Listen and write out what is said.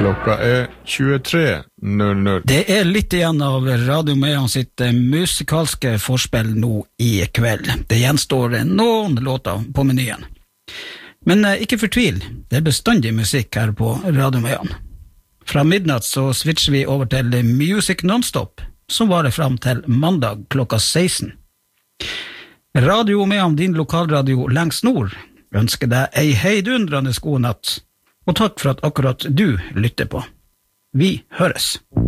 Klokka 23:00. Det litt igjen av Radio Mean sitt musikalske forspill nå i kveld. Det gjenstår noen låter på menyen. Men ikke fortvil, det bestandig musikk her på Radio Mean. Fra midnatt så switcher vi over til Music Nonstop, som varer fram til mandag klokka 16. Radio Mean, din lokalradio lengst nord, ønsker deg ei heidundrende god natt, og takk for at akkurat du lytter på. Vi høres.